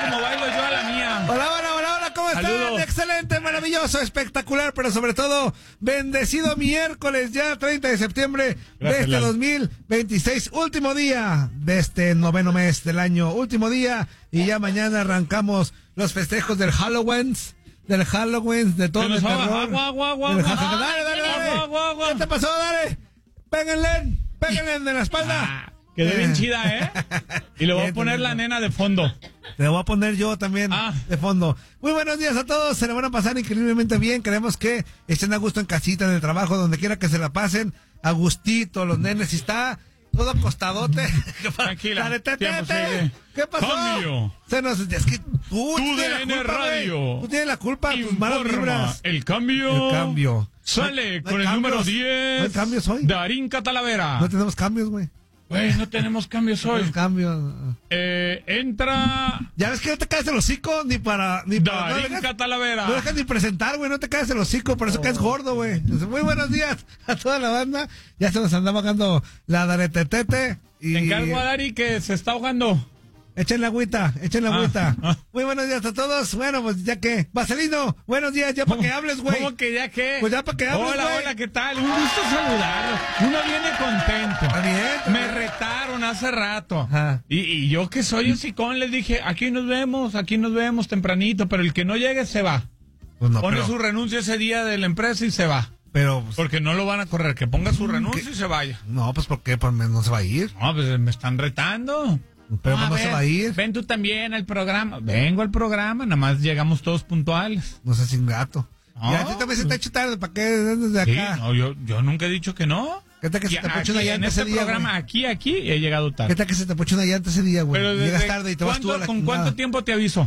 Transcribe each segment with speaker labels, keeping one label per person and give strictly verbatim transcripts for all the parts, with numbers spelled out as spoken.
Speaker 1: como bailo yo a la mía.
Speaker 2: Hola, hola, hola, hola, ¿cómo están?
Speaker 1: Saludos.
Speaker 2: Excelente, maravilloso, espectacular, pero sobre todo, bendecido miércoles, ya treinta de septiembre
Speaker 1: Gracias,
Speaker 2: de este
Speaker 1: Lalo.
Speaker 2: dos mil veintiséis, último día de este noveno mes del año, último día, y ya mañana arrancamos los festejos del Halloween, del Halloween, de todo
Speaker 1: Se
Speaker 2: el
Speaker 1: nos va,
Speaker 2: terror.
Speaker 1: agua, agua, agua,
Speaker 2: Del
Speaker 1: agua.
Speaker 2: ja- ja- Dale, dale, dale.
Speaker 1: Agua, agua, agua.
Speaker 2: ¿Qué te pasó? Dale. Péguenle, péguenle en la espalda.
Speaker 1: Ah, quedó bien chida, ¿eh? Y le voy a
Speaker 2: Bien,
Speaker 1: poner
Speaker 2: bien.
Speaker 1: la nena de fondo.
Speaker 2: Te voy a poner yo también
Speaker 1: Ah.
Speaker 2: de fondo. Muy buenos días a todos, se la van a pasar increíblemente bien. Queremos que estén a gusto en casita, en el trabajo, donde quiera que se la pasen. A gustito, los nenes, si está todo acostadote.
Speaker 1: Tranquila,
Speaker 2: Dale, te, te,
Speaker 1: tiempo
Speaker 2: te.
Speaker 1: sigue.
Speaker 2: ¿Qué pasó?
Speaker 1: Cambio.
Speaker 2: Se nos, es que tú,
Speaker 1: Tú
Speaker 2: tienes
Speaker 1: de
Speaker 2: la
Speaker 1: N
Speaker 2: culpa, güey.
Speaker 1: Radio.
Speaker 2: Tú tienes la culpa, tus malas
Speaker 1: Informa.
Speaker 2: vibras.
Speaker 1: El cambio.
Speaker 2: El cambio.
Speaker 1: Sale
Speaker 2: No hay- no hay
Speaker 1: con el número
Speaker 2: cambios.
Speaker 1: diez.
Speaker 2: No hay cambios hoy.
Speaker 1: Darín Catalavera.
Speaker 2: No tenemos cambios, güey.
Speaker 1: Güey, no tenemos cambios
Speaker 2: No
Speaker 1: hoy.
Speaker 2: tenemos cambios.
Speaker 1: Eh, entra
Speaker 2: Ya ves que no te caes el hocico ni para... Ni para no
Speaker 1: Darín
Speaker 2: dejas-
Speaker 1: Catalavera.
Speaker 2: No dejas ni presentar, güey, no te caes el hocico, por eso caes gordo, güey. Muy buenos días a toda la banda. Ya se nos anda bajando la daretetete. Y
Speaker 1: Te encargo a Dari que se está ahogando.
Speaker 2: echen la agüita, echen la
Speaker 1: Ah,
Speaker 2: agüita.
Speaker 1: ah.
Speaker 2: Muy buenos días a todos. Bueno, pues ya que. Vaselino, buenos días, ya para que hables, güey.
Speaker 1: ¿Cómo que ya qué?
Speaker 2: Pues ya para que hables,
Speaker 1: Hola,
Speaker 2: güey.
Speaker 1: hola, ¿qué tal? Un gusto saludarlo. Uno viene contento.
Speaker 2: Está bien, está
Speaker 1: Me
Speaker 2: bien.
Speaker 1: retaron hace rato.
Speaker 2: Ajá.
Speaker 1: Y, y yo que soy hocicón les dije, aquí nos vemos, aquí nos vemos tempranito, pero el que no llegue se va.
Speaker 2: Pues no,
Speaker 1: Pone
Speaker 2: pero,
Speaker 1: su renuncia ese día de la empresa y se va.
Speaker 2: pero pues,
Speaker 1: Porque no lo van a correr, que ponga su renuncia
Speaker 2: ¿qué?
Speaker 1: y se vaya.
Speaker 2: no, pues porque pues, no se va a ir.
Speaker 1: No, pues me están retando.
Speaker 2: Pero
Speaker 1: A
Speaker 2: pues, no
Speaker 1: ver,
Speaker 2: se va a ir.
Speaker 1: Ven tú también al programa. Vengo al programa, nada más llegamos todos puntuales.
Speaker 2: No sé, sin gato.
Speaker 1: No.
Speaker 2: Y a ti también se te ha hecho tarde, ¿para qué desde
Speaker 1: Sí,
Speaker 2: acá?
Speaker 1: no, yo, yo nunca he dicho que no.
Speaker 2: ¿Qué tal que se
Speaker 1: Y
Speaker 2: te puso
Speaker 1: aquí,
Speaker 2: una
Speaker 1: en
Speaker 2: llanta
Speaker 1: este
Speaker 2: ese día,
Speaker 1: programa,
Speaker 2: güey?
Speaker 1: aquí, aquí, he llegado
Speaker 2: ¿Qué
Speaker 1: tarde.
Speaker 2: tal que se te puso una llanta ese día, güey?
Speaker 1: Pero
Speaker 2: Llegas
Speaker 1: desde-
Speaker 2: tarde y te vas tú a la
Speaker 1: ¿Con
Speaker 2: chingada.
Speaker 1: cuánto tiempo te aviso?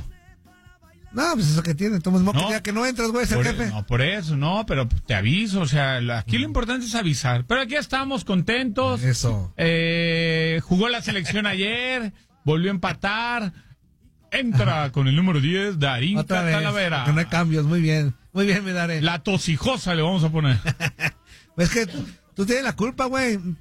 Speaker 2: No, pues eso que tiene. Tomas moco,
Speaker 1: No.
Speaker 2: ya que no entras, güey, es el
Speaker 1: Por,
Speaker 2: jefe.
Speaker 1: no, por eso, no, pero te aviso, o sea, la- aquí lo importante es avisar. Pero aquí estamos contentos.
Speaker 2: Eso.
Speaker 1: Eh, jugó la selección ayer, volvió a empatar. Entra con el número diez, Darín
Speaker 2: Otra vez.
Speaker 1: Catalavera.
Speaker 2: Que no hay cambios, muy bien. Muy bien, me daré.
Speaker 1: La tosijosa le vamos a poner.
Speaker 2: Es que tú, tú tienes la culpa, güey.